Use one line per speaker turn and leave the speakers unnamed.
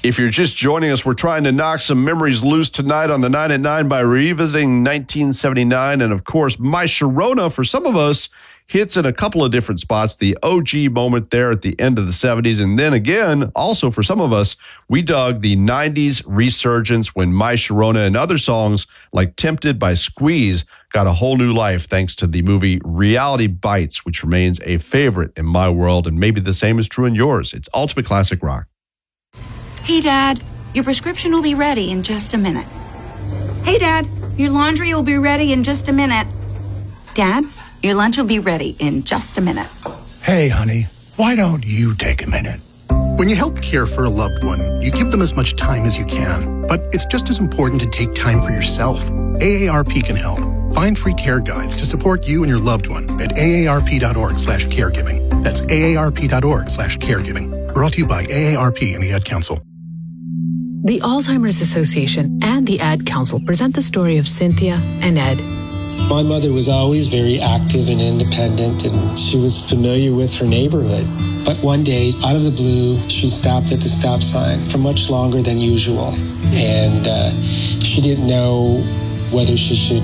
If you're just joining us, we're trying to knock some memories loose tonight on the 9 at 9 by revisiting 1979. And of course, My Sharona, for some of us, hits in a couple of different spots. The OG moment there at the end of the 70s. And then again, also for some of us, we dug the 90s resurgence when My Sharona and other songs like Tempted by Squeeze got a whole new life thanks to the movie Reality Bites, which remains a favorite in my world. And maybe the same is true in yours. It's ultimate classic rock.
Hey, Dad, your prescription will be ready in just a minute. Hey, Dad, your laundry will be ready in just a minute. Dad, your lunch will be ready in just a minute.
Hey, honey, why don't you take a minute?
When you help care for a loved one, you give them as much time as you can. But it's just as important to take time for yourself. AARP can help. Find free care guides to support you and your loved one at aarp.org/caregiving. That's aarp.org/caregiving. Brought to you by AARP and the Ad Council.
The Alzheimer's Association and the Ad Council present the story of Cynthia and Ed.
My mother was always very active and independent, and she was familiar with her neighborhood. But one day, out of the blue, she stopped at the stop sign for much longer than usual. And she didn't know whether she should